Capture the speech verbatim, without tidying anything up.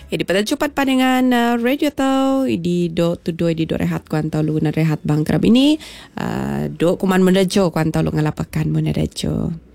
Idi pada cepat pandangan uh, radio tau idi do tu do idi do rehat kuan tau lu na rehat bangkrab ini uh, do kuman menejo kuan tau lu ngalapakan menejo.